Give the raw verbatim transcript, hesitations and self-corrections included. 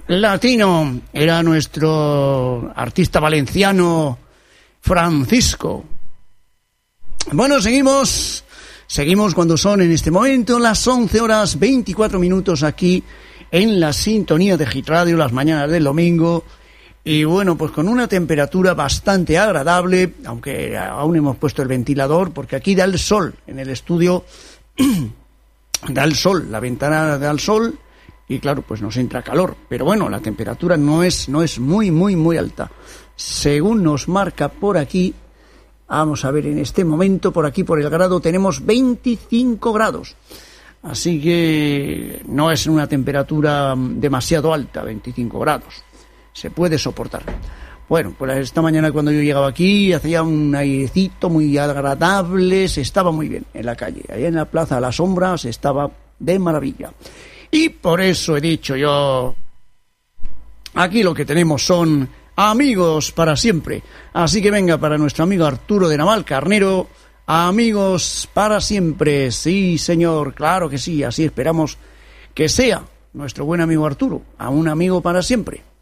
latino era nuestro artista valenciano Francisco. Bueno, seguimos, seguimos cuando son en este momento las once horas veinticuatro minutos aquí en la sintonía de Hit Radio, las mañanas del domingo. Y bueno, pues con una temperatura bastante agradable, aunque aún hemos puesto el ventilador, porque aquí da el sol, en el estudio da el sol, la ventana da el sol, y claro, pues nos entra calor. Pero bueno, la temperatura no es, no es muy, muy, muy alta. Según nos marca por aquí, vamos a ver en este momento, por aquí por el grado, tenemos veinticinco grados. Así que no es una temperatura demasiado alta, veinticinco grados. Se puede soportar. Bueno, pues esta mañana cuando yo llegaba aquí hacía un airecito muy agradable, se estaba muy bien en la calle. Ahí en la Plaza de la Sombra se estaba de maravilla. Y por eso he dicho yo, aquí lo que tenemos son amigos para siempre. Así que venga para nuestro amigo Arturo de Navalcarnero, amigos para siempre. Sí, señor, claro que sí, así esperamos que sea nuestro buen amigo Arturo, a un amigo para siempre.